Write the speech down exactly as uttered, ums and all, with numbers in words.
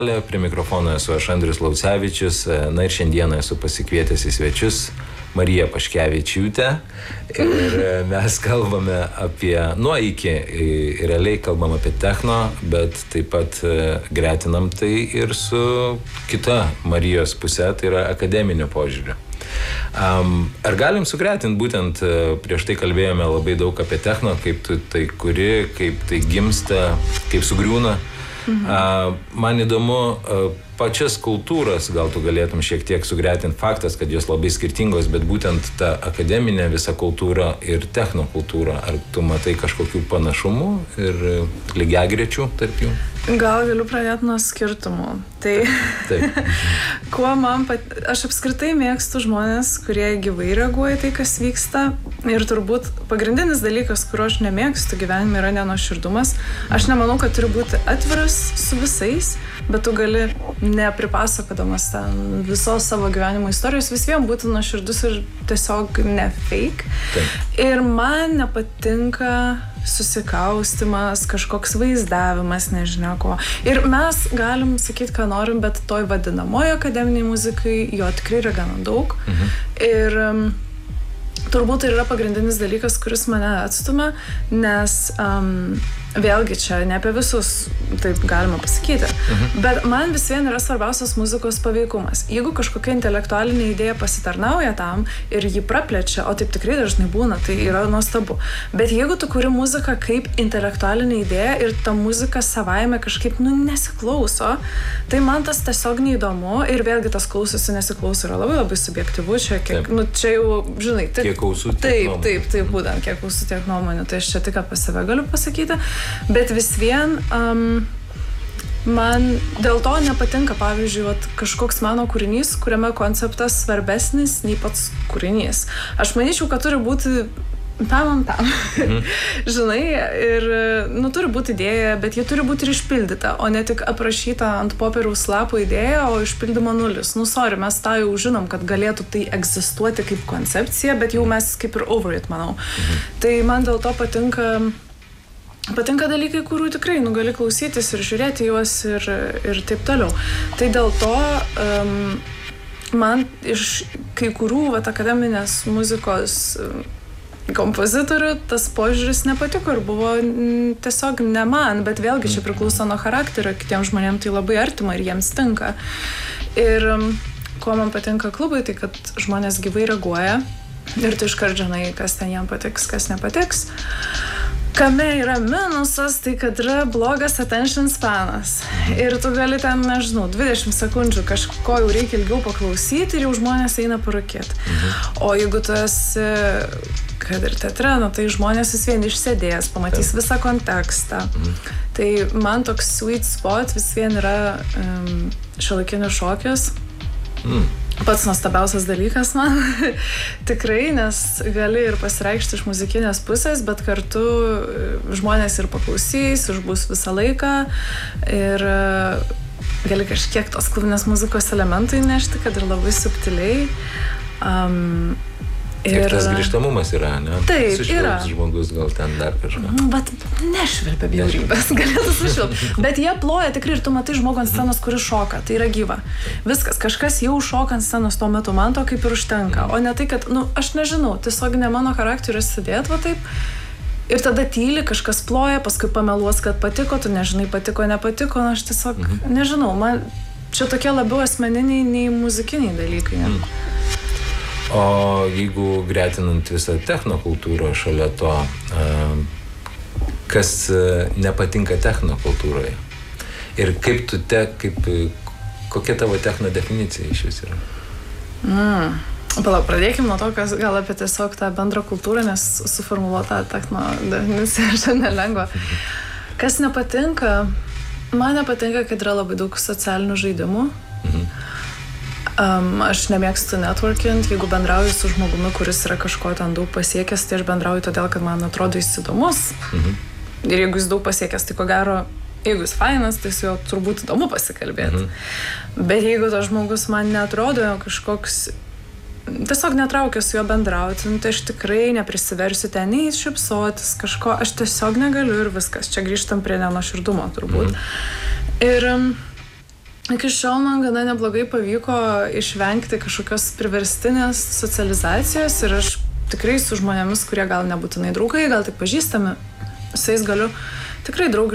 Prie mikrofono esu aš Andrius Laucevičius, na ir šiandieną esu pasikvietęs į svečius Mariją Paškevičiūtę ir mes kalbame apie, nuo iki, realiai kalbam apie techno, bet taip pat gretinam tai ir su kita Marijos pusė, tai yra akademinio požiūrio. Um, ar galim sugretinti, būtent prieš tai kalbėjome labai daug apie techno, kaip tu tai kuri, kaip tai gimsta, kaip sugriūna. Mhm. Uh, man įdomu, uh, pačias kultūras gal tu galėtum šiek tiek sugretinti, faktas, kad jos labai skirtingos, bet būtent ta akademinė visa kultūra ir technokultūra, ar tu matai kažkokių panašumų ir lygiagrečių tarp jų? Gal galiu pradėti nuo skirtumų. Tai taip. Kuo man pat... Aš apskritai mėgstu žmonės, kurie gyvai reaguoja tai, kas vyksta. Ir turbūt pagrindinis dalykas, kurio aš nemėgstu gyvenime, yra nenuoširdumas. Aš nemanau, kad turi būti atviras su visais, bet tu gali nepripasakodamas ten visos savo gyvenimo istorijos vis vien būti nuoširdus ir tiesiog ne fake. Taip. Ir man nepatinka susikaustimas, kažkoks vaizdavimas, nežinia ko. Ir mes galim sakyti, ką norim, bet toj vadinamojo akademiniai muzikai jo tikrai yra gana daug. Mhm. Ir um, turbūt tai yra pagrindinis dalykas, kuris mane atstumia, nes um, vėlgi čia ne apie visus taip galima pasakyti, mhm. bet man vis vien yra svarbiausias muzikos paveikumas. Jeigu kažkokia intelektualinė idėja pasitarnauja tam ir jį praplečia, o taip tikrai dažnai būna, tai yra nuostabu. Bet jeigu tu kuri muziką kaip intelektualinė idėja ir ta muzika savaime kažkaip nu, nesiklauso, tai man tas tiesiog neįdomu ir vėlgi tas klausosi nesiklauso yra labai labai subjektyvu. Čia, kiek, nu, čia jau, žinai, taip, kiek klausų, tiek taip, nuomonių. Taip, taip, būtent, kiek klausų, tiek nuomonių. Tai aš čia tik apie save galiu pasakyti. Bet vis vien um, man dėl to nepatinka, pavyzdžiui, vat, kažkoks meno kūrinys, kuriame konceptas svarbesnis nei pats kūrinys. Aš manyčiau, kad turi būti tam, tam. Mhm. Žinai, ir, nu, turi būti idėja, bet ji turi būti ir išpildyta, o ne tik aprašyta ant popieriaus lapo idėja, o išpildymo nulis. Nu, sorry, mes tą jau žinom, kad galėtų tai egzistuoti kaip koncepcija, bet jau mes kaip ir over it, manau. Mhm. Tai man dėl to patinka Patinka dalykai, kurių tikrai nu, gali klausytis ir žiūrėti juos ir, ir taip toliau. Tai dėl to um, man iš kai kurių vat, akademinės muzikos kompozitorių tas požiūris nepatiko ir buvo m, tiesiog ne man, bet vėlgi čia priklauso nuo charakterio, kitiems žmonėms tai labai artima ir jiems tinka. Ir um, ko man patinka klubai, tai kad žmonės gyvai reaguoja ir tu iškart žinai, kas ten jam patiks, kas nepatiks. Kame yra minusas, tai kad yra blogas attention spanas. Ir tu gali ten, nežinau, dvidešimt sekundžių kažko jau reikia ilgiau paklausyti ir jau žmonės eina parūkėti. Mhm. O jeigu tu esi, kad ir teatre, nu, tai žmonės vis vien išsėdės, pamatys visą kontekstą. Mhm. Tai man toks sweet spot vis vien yra um, šiuolaikinis šokis. Mhm. Pats nuostabiausias dalykas man, tikrai, nes gali ir pasireikšti iš muzikinės pusės, bet kartu žmonės ir paklausys, išbus visą laiką ir gali kažkiek tos klubinės muzikos elementų įnešti, kad ir labai subtiliai. Um, Ir tas grįžtamumas yra, ne? Taip, yra. Žmogus gal ten dar kažką. Bet nešvilpia bjaurybės, galėtų sušvilpti. Bet jie ploja tikrai ir tu matai žmogų ant scenos, kuris šoka, tai yra gyva. Viskas, kažkas jau šoka ant scenos tuo metu, man to kaip ir užtenka. O ne tai, kad, nu, aš nežinau, tiesiog ne mano charakteris sėdėt va taip. Ir tada tyli, kažkas ploja, paskui pameluos, kad patiko, tu nežinai, patiko, nepatiko, nu, aš tiesiog mhm. nežinau, man čia tokie labiau asmeniniai nei muzikiniai dalykai. Ne? Mhm. O jeigu gretinant visą technokultūrą šalia to, kas nepatinka technokultūroje? Ir kaip tu te, kaip, kokia tavo techno definicija iš vis yra? Mm. Palauk, pradėkim nuo to, kas gal apie tiesiog tą bendrą kultūrą, nes suformuluota techno definicija šiandien lengva. Kas nepatinka? Man nepatinka, kad yra labai daug socialinių žaidimų. Mhm. Um, aš nemėgstu networkint, jeigu bendrauju su žmogumi, kuris yra kažko ten daug pasiekęs, tai aš bendrauju todėl, kad man atrodo jis įdomus. Mhm. Ir jeigu jis daug pasiekęs, tai ko gero, jeigu jis fainas, tai su juo turbūt įdomu pasikalbėti. Mhm. Bet jeigu tas žmogus man neatrodo kažkoks, tiesiog netraukia su juo bendrauti, tai aš tikrai neprisiversiu ten nei šypsotis kažko, aš tiesiog negaliu ir viskas. Čia grįžtam prie nenuoširdumo turbūt. Mhm. Ir iki šiol man gana neblogai pavyko išvengti kažkokios priverstinės socializacijos ir aš tikrai su žmonėmis, kurie gal nebūtinai draugai, gal tik pažįstami, su jais galiu tikrai draugiškai